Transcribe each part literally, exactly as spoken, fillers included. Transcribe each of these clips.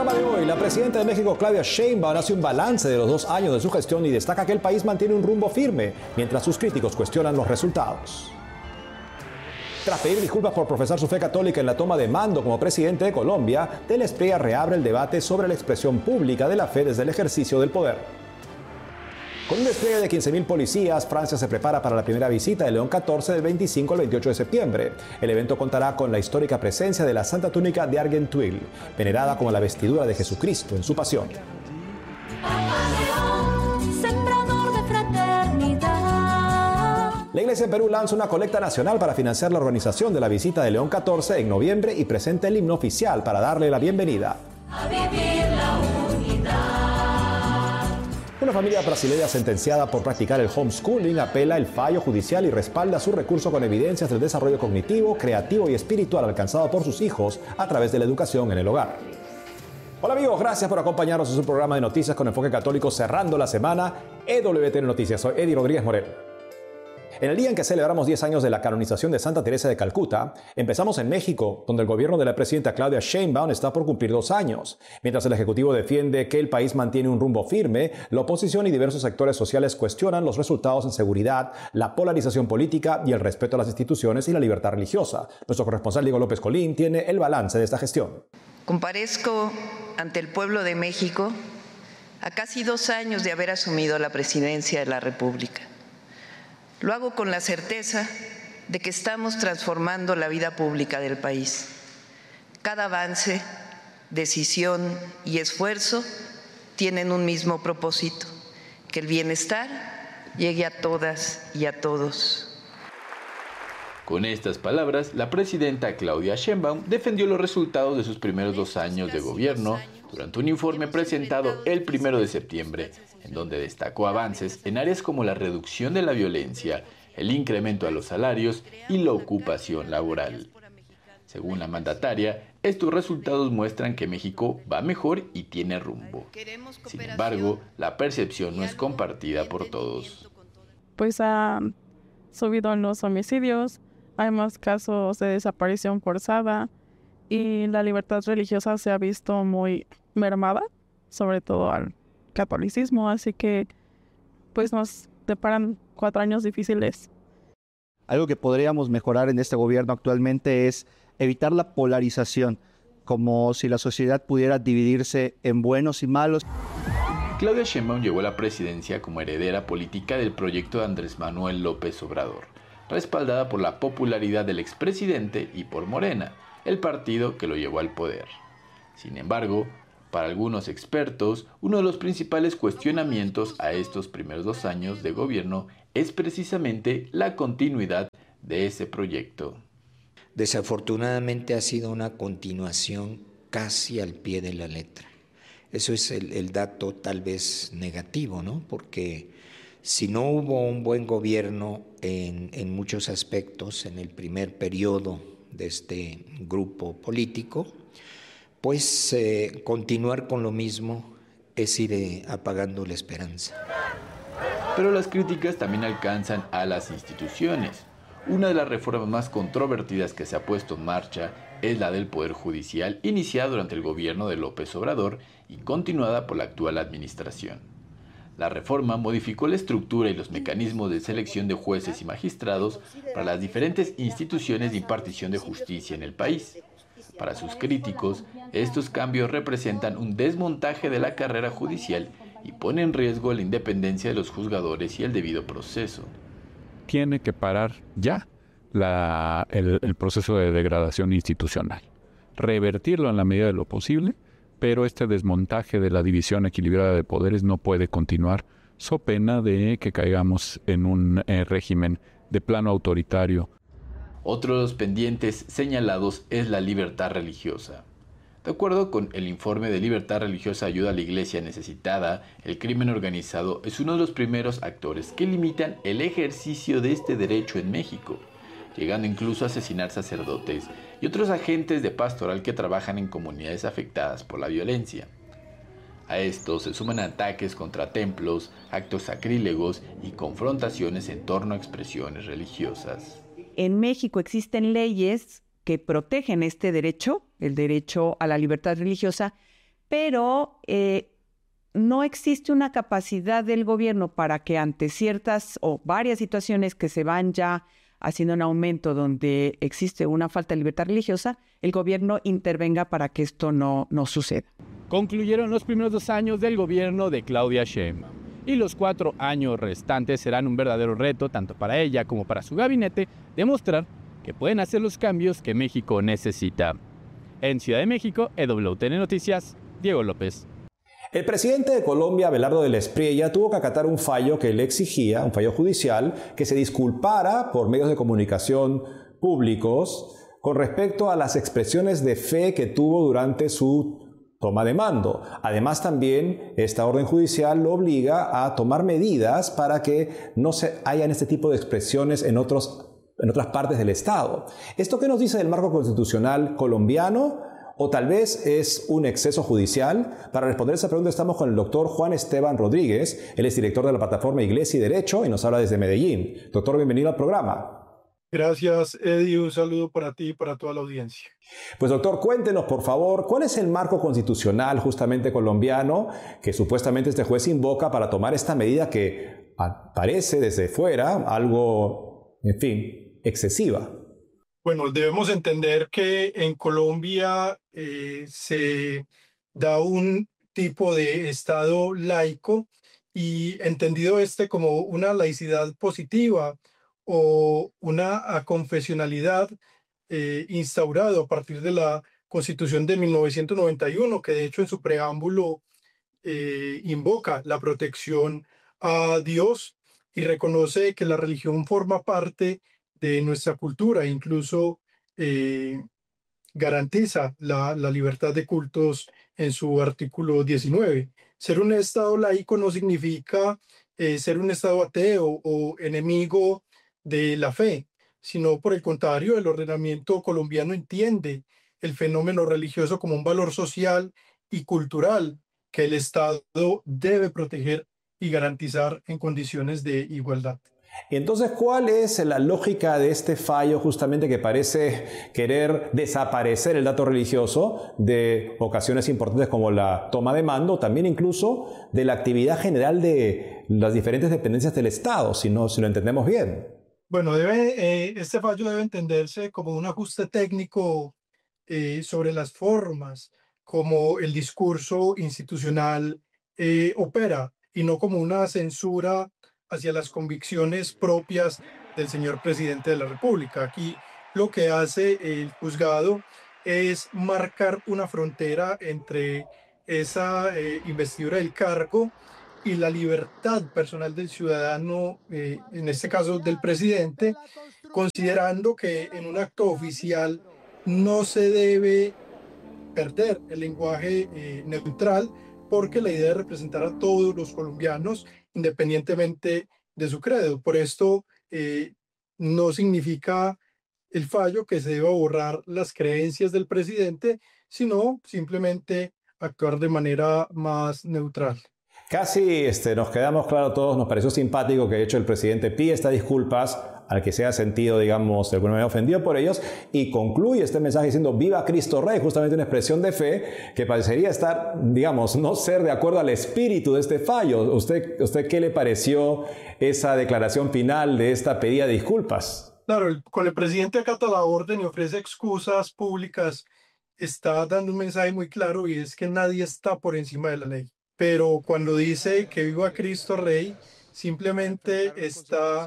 programa de hoy, la presidenta de México, Claudia Sheinbaum, hace un balance de los dos años de su gestión y destaca que el país mantiene un rumbo firme, mientras sus críticos cuestionan los resultados. Tras pedir disculpas por profesar su fe católica en la toma de mando como presidente de Colombia, Del Espriella reabre el debate sobre la expresión pública de la fe desde el ejercicio del poder. Con un despliegue de quince mil policías, Francia se prepara para la primera visita de León catorce del veinticinco al veintiocho de septiembre. El evento contará con la histórica presencia de la Santa Túnica de Argenteuil, venerada como la vestidura de Jesucristo en su pasión. La Iglesia en Perú lanza una colecta nacional para financiar la organización de la visita de León catorce en noviembre y presenta el himno oficial para darle la bienvenida. A vivir la unidad. Una familia brasileña sentenciada por practicar el homeschooling apela el fallo judicial y respalda su recurso con evidencias del desarrollo cognitivo, creativo y espiritual alcanzado por sus hijos a través de la educación en el hogar. Hola amigos, gracias por acompañarnos en su programa de noticias con enfoque católico cerrando la semana E W T N Noticias. Soy Eddie Rodríguez Morel. En el día en que celebramos diez años de la canonización de Santa Teresa de Calcuta, empezamos en México, donde el gobierno de la presidenta Claudia Sheinbaum está por cumplir dos años. Mientras el Ejecutivo defiende que el país mantiene un rumbo firme, la oposición y diversos sectores sociales cuestionan los resultados en seguridad, la polarización política y el respeto a las instituciones y la libertad religiosa. Nuestro corresponsal Diego López Colín tiene el balance de esta gestión. Comparezco ante el pueblo de México a casi dos años de haber asumido la presidencia de la República. Lo hago con la certeza de que estamos transformando la vida pública del país. Cada avance, decisión y esfuerzo tienen un mismo propósito: que el bienestar llegue a todas y a todos. Con estas palabras, la presidenta Claudia Sheinbaum defendió los resultados de sus primeros dos años de gobierno durante un informe presentado el primero de septiembre, en donde destacó avances en áreas como la reducción de la violencia, el incremento a los salarios y la ocupación laboral. Según la mandataria, estos resultados muestran que México va mejor y tiene rumbo. Sin embargo, la percepción no es compartida por todos. Pues han subido los homicidios, hay más casos de desaparición forzada y la libertad religiosa se ha visto muy mermada, sobre todo al catolicismo, así que pues nos deparan cuatro años difíciles. Algo que podríamos mejorar en este gobierno actualmente es evitar la polarización, como si la sociedad pudiera dividirse en buenos y malos. Claudia Sheinbaum llegó a la presidencia como heredera política del proyecto de Andrés Manuel López Obrador, respaldada por la popularidad del expresidente y por Morena, el partido que lo llevó al poder. Sin embargo, para algunos expertos, uno de los principales cuestionamientos a estos primeros dos años de gobierno es precisamente la continuidad de ese proyecto. Desafortunadamente ha sido una continuación casi al pie de la letra. Eso es el, el dato tal vez negativo, ¿no? Porque si no hubo un buen gobierno en, en muchos aspectos en el primer periodo de este grupo político, pues eh, continuar con lo mismo es ir eh, apagando la esperanza. Pero las críticas también alcanzan a las instituciones. Una de las reformas más controvertidas que se ha puesto en marcha es la del Poder Judicial, iniciada durante el gobierno de López Obrador y continuada por la actual administración. La reforma modificó la estructura y los mecanismos de selección de jueces y magistrados para las diferentes instituciones de impartición de justicia en el país. Para sus críticos, estos cambios representan un desmontaje de la carrera judicial y ponen en riesgo la independencia de los juzgadores y el debido proceso. Tiene que parar ya la, el, el proceso de degradación institucional, revertirlo en la medida de lo posible, pero este desmontaje de la división equilibrada de poderes no puede continuar, so pena de que caigamos en un eh, régimen de plano autoritario. Otro de los pendientes señalados es la libertad religiosa. De acuerdo con el informe de Libertad Religiosa Ayuda a la Iglesia Necesitada, el crimen organizado es uno de los primeros actores que limitan el ejercicio de este derecho en México, llegando incluso a asesinar sacerdotes y otros agentes de pastoral que trabajan en comunidades afectadas por la violencia. A esto se suman ataques contra templos, actos sacrílegos y confrontaciones en torno a expresiones religiosas. En México existen leyes que protegen este derecho, el derecho a la libertad religiosa, pero eh, no existe una capacidad del gobierno para que ante ciertas o varias situaciones que se van ya haciendo un aumento donde existe una falta de libertad religiosa, el gobierno intervenga para que esto no, no suceda. Concluyeron los primeros dos años del gobierno de Claudia Sheinbaum y los cuatro años restantes serán un verdadero reto tanto para ella como para su gabinete demostrar que pueden hacer los cambios que México necesita. En Ciudad de México, E W T N Noticias, Diego López. El presidente de Colombia, Abelardo del Espriella, tuvo que acatar un fallo que le exigía, un fallo judicial, que se disculpara por medios de comunicación públicos con respecto a las expresiones de fe que tuvo durante su toma de mando. Además, también esta orden judicial lo obliga a tomar medidas para que no se hayan este tipo de expresiones en otros, en otras partes del Estado. ¿Esto qué nos dice del marco constitucional colombiano? ¿O tal vez es un exceso judicial? Para responder esa pregunta estamos con el doctor Juan Esteban Rodríguez. Él es director de la plataforma Iglesia y Derecho y nos habla desde Medellín. Doctor, bienvenido al programa. Gracias, Eddie. Un saludo para ti y para toda la audiencia. Pues doctor, cuéntenos por favor, ¿cuál es el marco constitucional justamente colombiano que supuestamente este juez invoca para tomar esta medida que parece desde fuera algo, en fin, excesiva? Bueno, debemos entender que en Colombia eh, se da un tipo de Estado laico y entendido este como una laicidad positiva o una aconfesionalidad eh, instaurado a partir de la Constitución de mil novecientos noventa y uno, que de hecho en su preámbulo eh, invoca la protección a Dios y reconoce que la religión forma parte de nuestra cultura, incluso eh, garantiza la, la libertad de cultos en su artículo diecinueve. Ser un Estado laico no significa eh, ser un Estado ateo o enemigo de la fe, sino por el contrario, el ordenamiento colombiano entiende el fenómeno religioso como un valor social y cultural que el Estado debe proteger y garantizar en condiciones de igualdad. Y entonces, ¿cuál es la lógica de este fallo justamente que parece querer desaparecer el dato religioso de ocasiones importantes como la toma de mando, también incluso de la actividad general de las diferentes dependencias del Estado, si, no, si lo entendemos bien? Bueno, debe, eh, este fallo debe entenderse como un ajuste técnico eh, sobre las formas, como el discurso institucional eh, opera, y no como una censura hacia las convicciones propias del señor presidente de la República. Aquí lo que hace el juzgado es marcar una frontera entre esa eh, investidura del cargo y la libertad personal del ciudadano, eh, en este caso del presidente, considerando que en un acto oficial no se debe perder el lenguaje eh, neutral, porque la idea es representar a todos los colombianos independientemente de su credo. Por esto eh, no significa el fallo que se deba borrar las creencias del presidente, sino simplemente actuar de manera más neutral. Casi este, nos quedamos claros todos, nos pareció simpático que de hecho el presidente pide estas disculpas al que se ha sentido, digamos, de alguna manera ofendido por ellos, y concluye este mensaje diciendo ¡Viva Cristo Rey!, justamente una expresión de fe que parecería estar, digamos, no ser de acuerdo al espíritu de este fallo. ¿Usted, usted qué le pareció esa declaración final de esta pedida de disculpas? Claro, el, con el presidente acata la orden y ofrece excusas públicas, está dando un mensaje muy claro, y es que nadie está por encima de la ley. Pero cuando dice que viva Cristo Rey, simplemente está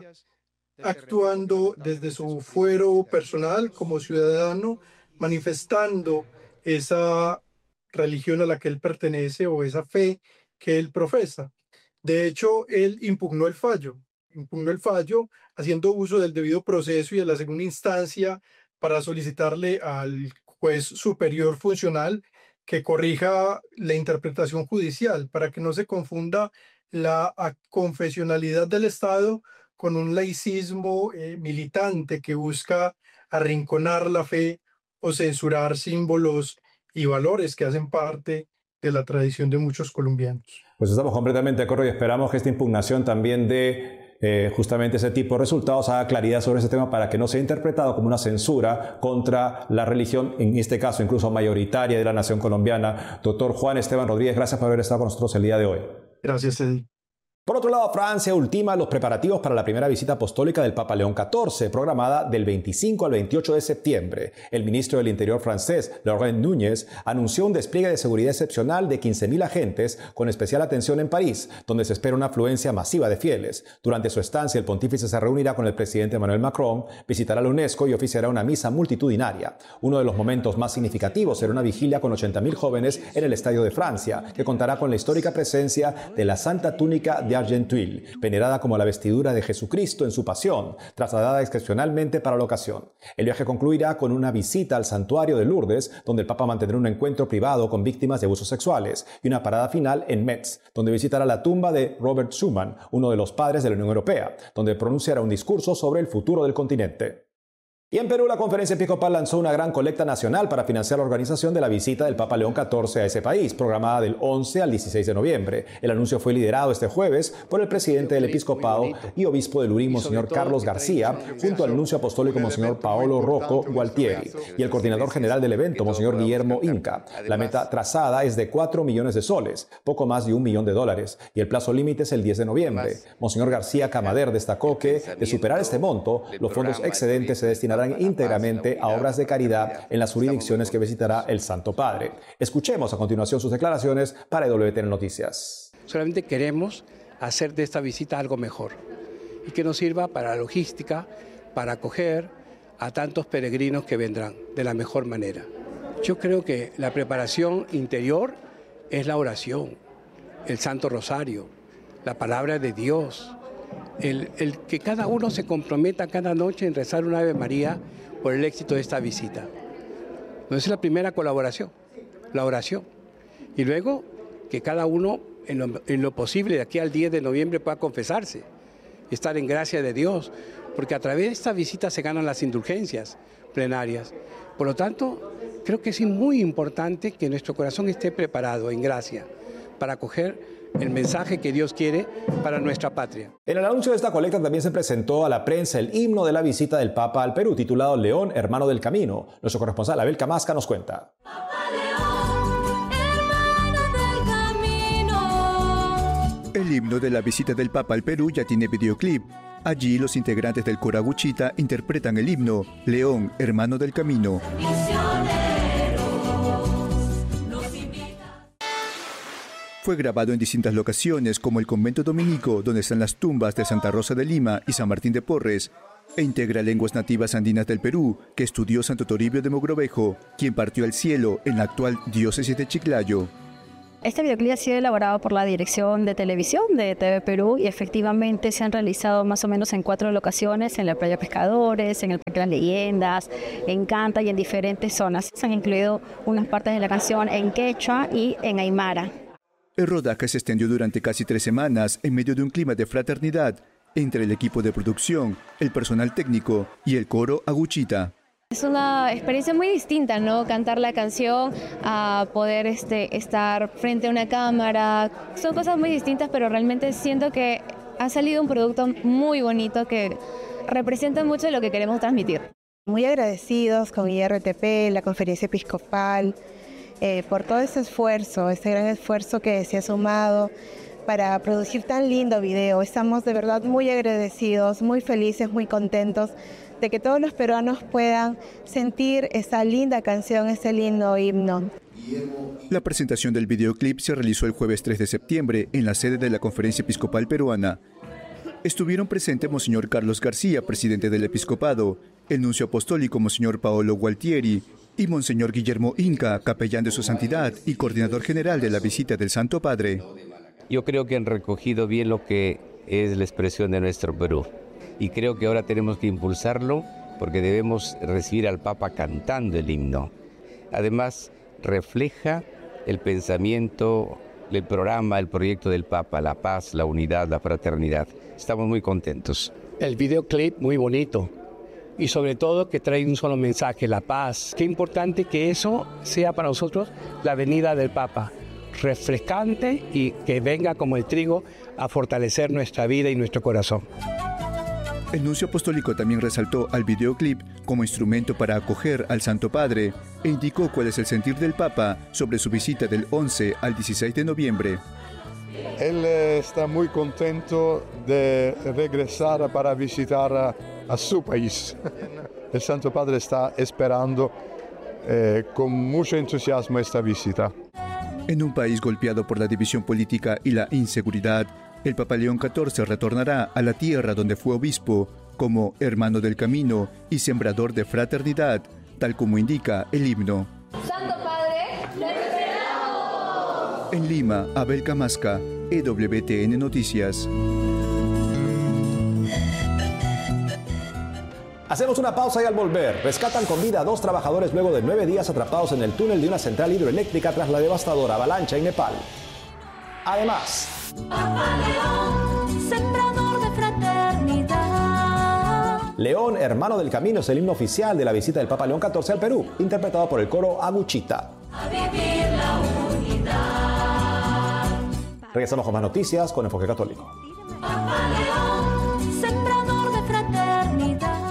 actuando desde su fuero personal como ciudadano, manifestando esa religión a la que él pertenece o esa fe que él profesa. De hecho, él impugnó el fallo, impugnó el fallo haciendo uso del debido proceso y de la segunda instancia para solicitarle al juez superior funcional que corrija la interpretación judicial para que no se confunda la confesionalidad del Estado con un laicismo eh, militante que busca arrinconar la fe o censurar símbolos y valores que hacen parte de la tradición de muchos colombianos. Pues estamos completamente de acuerdo y esperamos que esta impugnación también dé eh, justamente ese tipo de resultados haga claridad sobre ese tema para que no sea interpretado como una censura contra la religión, en este caso incluso mayoritaria de la nación colombiana. Doctor Juan Esteban Rodríguez, gracias por haber estado con nosotros el día de hoy. Gracias, Eddie. Por otro lado, Francia ultima los preparativos para la primera visita apostólica del Papa León catorce, programada del veinticinco al veintiocho de septiembre. El ministro del Interior francés, Laurent Nunez, anunció un despliegue de seguridad excepcional de quince mil agentes, con especial atención en París, donde se espera una afluencia masiva de fieles. Durante su estancia, el pontífice se reunirá con el presidente Emmanuel Macron, visitará la UNESCO y oficiará una misa multitudinaria. Uno de los momentos más significativos será una vigilia con ochenta mil jóvenes en el Estadio de Francia, que contará con la histórica presencia de la Santa Túnica de Argenteuil, venerada como la vestidura de Jesucristo en su pasión, trasladada excepcionalmente para la ocasión. El viaje concluirá con una visita al santuario de Lourdes, donde el Papa mantendrá un encuentro privado con víctimas de abusos sexuales, y una parada final en Metz, donde visitará la tumba de Robert Schuman, uno de los padres de la Unión Europea, donde pronunciará un discurso sobre el futuro del continente. Y en Perú, la Conferencia Episcopal lanzó una gran colecta nacional para financiar la organización de la visita del Papa León catorce a ese país, programada del once al dieciséis de noviembre. El anuncio fue liderado este jueves por el presidente del Episcopado y obispo de Lurín, Monseñor Carlos García, junto al nuncio apostólico Monseñor Paolo Rocco Gualtieri y el coordinador general del evento, Monseñor Guillermo Inca. La meta trazada es de cuatro millones de soles, poco más de un millón de dólares, y el plazo límite es el diez de noviembre. Monseñor García Camader destacó que, de superar este monto, los fondos excedentes se destinarán íntegramente a obras de caridad en las jurisdicciones que visitará el Santo Padre. Escuchemos a continuación sus declaraciones para W T N Noticias. Solamente queremos hacer de esta visita algo mejor y que nos sirva para la logística, para acoger a tantos peregrinos que vendrán de la mejor manera. Yo creo que la preparación interior es la oración, el Santo Rosario, la palabra de Dios. El, el que cada uno se comprometa cada noche en rezar una Ave María por el éxito de esta visita. Entonces es la primera colaboración, la oración. Y luego que cada uno en lo, en lo posible de aquí al diez de noviembre pueda confesarse, estar en gracia de Dios, porque a través de esta visita se ganan las indulgencias plenarias. Por lo tanto, creo que es muy importante que nuestro corazón esté preparado en gracia para acoger el mensaje que Dios quiere para nuestra patria. En el anuncio de esta colecta también se presentó a la prensa el himno de la visita del Papa al Perú, titulado León, hermano del camino. Nuestro corresponsal Abel Camasca nos cuenta. Papa León, hermano del camino. El himno de la visita del Papa al Perú ya tiene videoclip. Allí los integrantes del coro Aguchita interpretan el himno León, hermano del camino. Fue grabado en distintas locaciones, como el convento dominico, donde están las tumbas de Santa Rosa de Lima y San Martín de Porres, e integra lenguas nativas andinas del Perú, que estudió Santo Toribio de Mogrovejo, quien partió al cielo en la actual diócesis de Chiclayo. Este videoclip ha sido elaborado por la Dirección de Televisión de T V Perú y efectivamente se han realizado más o menos en cuatro locaciones, en la Playa Pescadores, en el Parque Las Leyendas, en Canta y en diferentes zonas. Se han incluido unas partes de la canción en quechua y en aymara. El rodaje se extendió durante casi tres semanas en medio de un clima de fraternidad entre el equipo de producción, el personal técnico y el coro Aguchita. Es una experiencia muy distinta, ¿no? Cantar la canción, a poder este, estar frente a una cámara. Son cosas muy distintas, pero realmente siento que ha salido un producto muy bonito que representa mucho de lo que queremos transmitir. Muy agradecidos con I R T P, la Conferencia Episcopal, eh, por todo ese esfuerzo, ese gran esfuerzo que se ha sumado para producir tan lindo video. Estamos de verdad muy agradecidos, muy felices, muy contentos de que todos los peruanos puedan sentir esa linda canción, ese lindo himno. La presentación del videoclip se realizó el jueves tres de septiembre en la sede de la Conferencia Episcopal Peruana. Estuvieron presentes Monseñor Carlos García, presidente del Episcopado, el nuncio apostólico Monseñor Paolo Gualtieri y Monseñor Guillermo Inca, capellán de su santidad y coordinador general de la visita del Santo Padre. Yo creo que han recogido bien lo que es la expresión de nuestro Perú. Y creo que ahora tenemos que impulsarlo porque debemos recibir al Papa cantando el himno. Además, refleja el pensamiento, el programa, el proyecto del Papa, la paz, la unidad, la fraternidad. Estamos muy contentos. El videoclip muy bonito y sobre todo que trae un solo mensaje, la paz. Qué importante que eso sea para nosotros la venida del Papa, refrescante y que venga como el trigo a fortalecer nuestra vida y nuestro corazón. El nuncio apostólico también resaltó al videoclip como instrumento para acoger al Santo Padre e indicó cuál es el sentir del Papa sobre su visita del once al dieciséis de noviembre. Él está muy contento de regresar para visitar a, a su país. El Santo Padre está esperando eh, con mucho entusiasmo esta visita. En un país golpeado por la división política y la inseguridad, el Papa León catorce retornará a la tierra donde fue obispo, como hermano del camino y sembrador de fraternidad, tal como indica el himno. Santo Padre, te esperamos. En Lima, Abel Camasca, E W T N Noticias. Hacemos una pausa y al volver, rescatan con vida a dos trabajadores luego de nueve días atrapados en el túnel de una central hidroeléctrica tras la devastadora avalancha en Nepal. Además, Papa León, sembrador de fraternidad. León, hermano del camino, es el himno oficial de la visita del Papa León catorce al Perú, interpretado por el coro Aguchita. A vivir la unidad. Regresamos con más noticias con Enfoque Católico. Papa León, sembrador de fraternidad.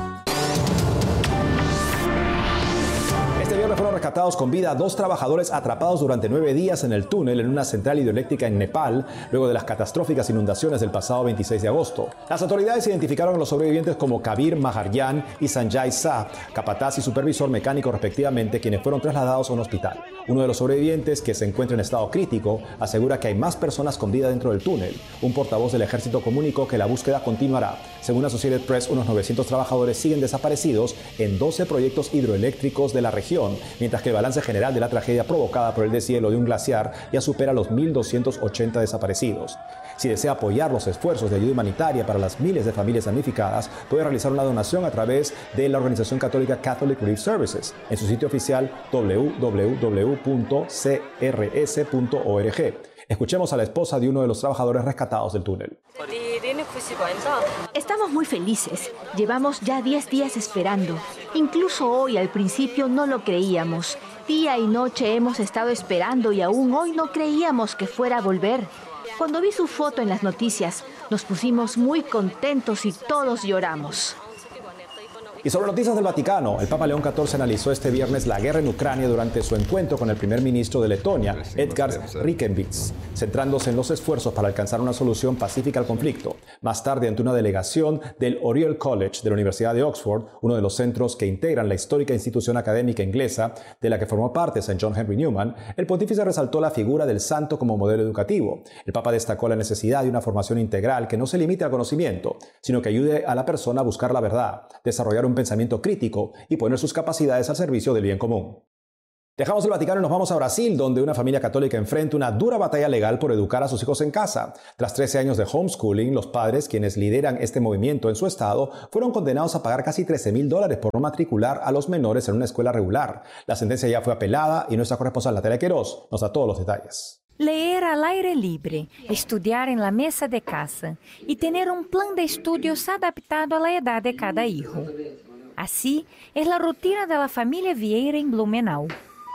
Este viernes fueron rescatados con vida dos trabajadores atrapados durante nueve días en el túnel en una central hidroeléctrica en Nepal, luego de las catastróficas inundaciones del pasado veintiséis de agosto. Las autoridades identificaron a los sobrevivientes como Kabir Maharyan y Sanjay Shah, capataz y supervisor mecánico respectivamente, quienes fueron trasladados a un hospital. Uno de los sobrevivientes, que se encuentra en estado crítico, asegura que hay más personas con vida dentro del túnel. Un portavoz del ejército comunicó que la búsqueda continuará. Según Associated Press, unos novecientos trabajadores siguen desaparecidos en doce proyectos hidroeléctricos de la región, mientras que el balance general de la tragedia provocada por el deshielo de un glaciar ya supera los mil doscientos ochenta desaparecidos. Si desea apoyar los esfuerzos de ayuda humanitaria para las miles de familias damnificadas, puede realizar una donación a través de la organización católica Catholic Relief Services en su sitio oficial w w w punto c r s punto org. Escuchemos a la esposa de uno de los trabajadores rescatados del túnel. Estamos muy felices. Llevamos ya diez días esperando. Incluso hoy al principio no lo creíamos. Día y noche hemos estado esperando y aún hoy no creíamos que fuera a volver. Cuando vi su foto en las noticias, nos pusimos muy contentos y todos lloramos. Y sobre noticias del Vaticano, el Papa León catorce analizó este viernes la guerra en Ucrania durante su encuentro con el primer ministro de Letonia, Edgars Rinkēvičs, centrándose en los esfuerzos para alcanzar una solución pacífica al conflicto. Más tarde, ante una delegación del Oriel College de la Universidad de Oxford, uno de los centros que integran la histórica institución académica inglesa de la que formó parte Saint John Henry Newman, el pontífice resaltó la figura del santo como modelo educativo. El Papa destacó la necesidad de una formación integral que no se limite al conocimiento, sino que ayude a la persona a buscar la verdad, desarrollar un pensamiento crítico y poner sus capacidades al servicio del bien común. Dejamos el Vaticano y nos vamos a Brasil, donde una familia católica enfrenta una dura batalla legal por educar a sus hijos en casa. Tras trece años de homeschooling, los padres, quienes lideran este movimiento en su estado, fueron condenados a pagar casi trece mil dólares por no matricular a los menores en una escuela regular. La sentencia ya fue apelada y nuestra corresponsal Natalia Queiroz nos da todos los detalles. Leer al aire libre, estudiar en la mesa de casa y tener un plan de estudios adaptado a la edad de cada hijo. Así es la rutina de la familia Vieira en Blumenau.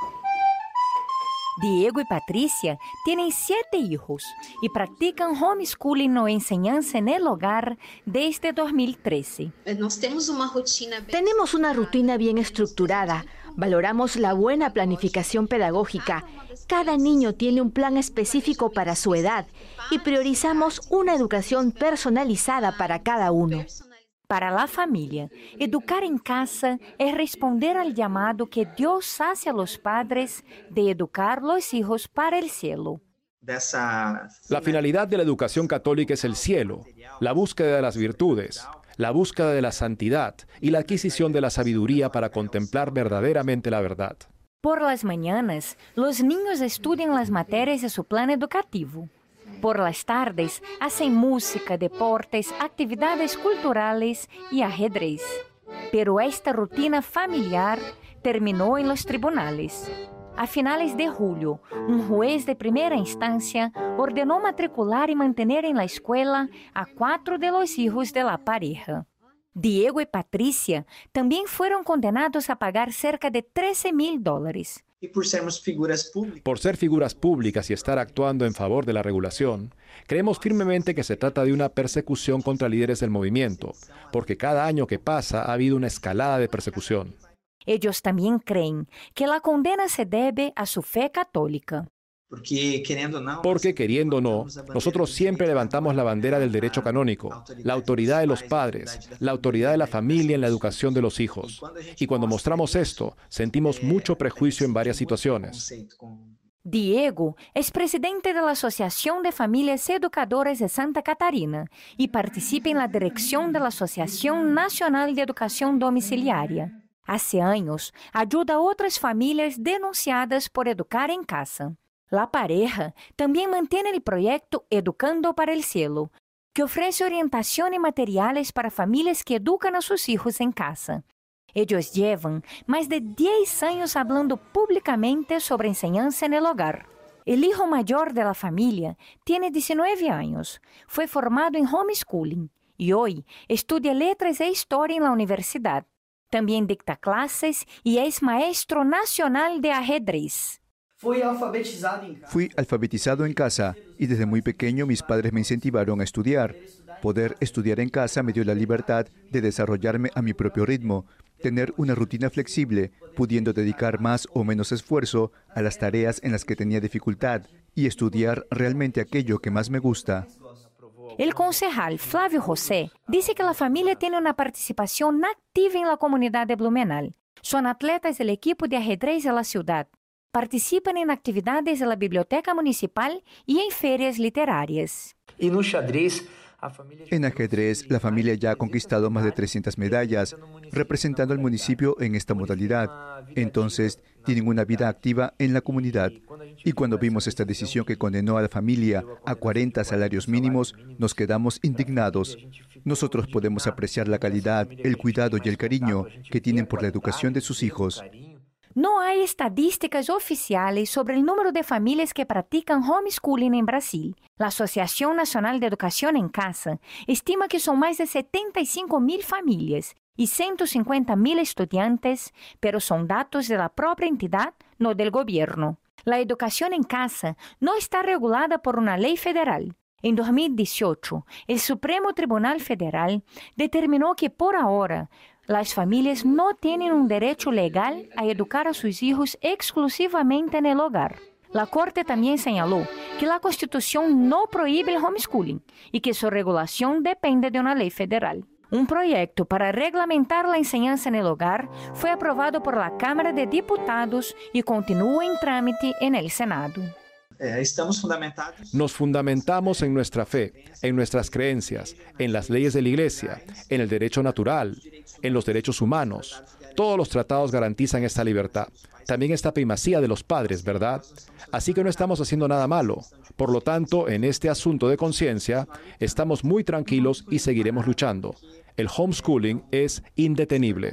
Diego y Patricia tienen siete hijos y practican homeschooling o enseñanza en el hogar desde dos mil trece. Tenemos una rutina bien estructurada. Valoramos la buena planificación pedagógica. Cada niño tiene un plan específico para su edad y priorizamos una educación personalizada para cada uno. Para la familia, educar en casa es responder al llamado que Dios hace a los padres de educar los hijos para el cielo. La finalidad de la educación católica es el cielo, la búsqueda de las virtudes, la búsqueda de la santidad y la adquisición de la sabiduría para contemplar verdaderamente la verdad. Por las mañanas, los niños estudian las materias de su plan educativo. Por las tardes, hacen música, deportes, actividades culturales y ajedrez. Pero esta rutina familiar terminó en los tribunales. A finales de julio, un juez de primera instancia ordenó matricular y mantener en la escuela a cuatro de los hijos de la pareja. Diego y Patricia también fueron condenados a pagar cerca de trece mil dólares. Y por sermos figuras públicas. Por ser figuras públicas y estar actuando en favor de la regulación, creemos firmemente que se trata de una persecución contra líderes del movimiento, porque cada año que pasa ha habido una escalada de persecución. Ellos también creen que la condena se debe a su fe católica. Porque queriendo, no, Porque queriendo o no, nosotros siempre levantamos la bandera del derecho canónico, la autoridad de los padres, la autoridad de la familia en la educación de los hijos. Y cuando mostramos esto, sentimos mucho prejuicio en varias situaciones. Diego es presidente de la Asociación de Familias Educadoras de Santa Catarina y participa en la dirección de la Asociación Nacional de Educación Domiciliaria. Hace años, ayuda a otras familias denunciadas por educar en casa. La pareja también mantiene el proyecto Educando para el Cielo, que ofrece orientación y materiales para familias que educan a sus hijos en casa. Ellos llevan más de diez años hablando públicamente sobre enseñanza en el hogar. El hijo mayor de la familia tiene diecinueve años, fue formado en homeschooling y hoy estudia letras e historia en la universidad. También dicta clases y es maestro nacional de ajedrez. Fui alfabetizado en casa. Fui alfabetizado en casa y desde muy pequeño mis padres me incentivaron a estudiar. Poder estudiar en casa me dio la libertad de desarrollarme a mi propio ritmo, tener una rutina flexible, pudiendo dedicar más o menos esfuerzo a las tareas en las que tenía dificultad y estudiar realmente aquello que más me gusta. El concejal Flávio José dice que la familia tiene una participación activa en la comunidad de Blumenau. Son atletas del equipo de ajedrez de la ciudad. Participan en actividades de la biblioteca municipal y en ferias literarias. Y no xadrez, En ajedrez, la familia ya ha conquistado más de trescientas medallas, representando al municipio en esta modalidad. Entonces, tienen una vida activa en la comunidad. Y cuando vimos esta decisión que condenó a la familia a cuarenta salarios mínimos, nos quedamos indignados. Nosotros podemos apreciar la calidad, el cuidado y el cariño que tienen por la educación de sus hijos. No hay estadísticas oficiales sobre el número de familias que practican homeschooling en Brasil. La Asociación Nacional de Educación en Casa estima que son más de setenta y cinco mil familias y ciento cincuenta mil estudiantes, pero son datos de la propia entidad, no del gobierno. La educación en casa no está regulada por una ley federal. En dos mil dieciocho, el Supremo Tribunal Federal determinó que por ahora las familias no tienen un derecho legal a educar a sus hijos exclusivamente en el hogar. La Corte también señaló que la Constitución no prohíbe el homeschooling y que su regulación depende de una ley federal. Un proyecto para reglamentar la enseñanza en el hogar fue aprobado por la Cámara de Diputados y continúa en trámite en el Senado. Estamos fundamentados. Nos fundamentamos en nuestra fe, en nuestras creencias, en las leyes de la Iglesia, en el derecho natural, en los derechos humanos. Todos los tratados garantizan esta libertad. También esta primacía de los padres, ¿verdad? Así que no estamos haciendo nada malo. Por lo tanto, en este asunto de conciencia, estamos muy tranquilos y seguiremos luchando. El homeschooling es indetenible.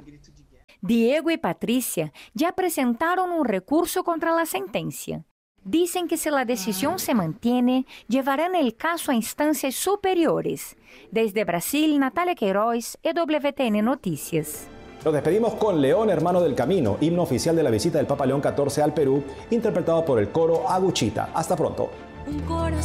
Diego y Patricia ya presentaron un recurso contra la sentencia. Dicen que si la decisión se mantiene, llevarán el caso a instancias superiores. Desde Brasil, Natalia Queiroz, E W T N Noticias. Nos despedimos con León, hermano del camino, himno oficial de la visita del Papa León catorce al Perú, interpretado por el coro Aguchita. Hasta pronto.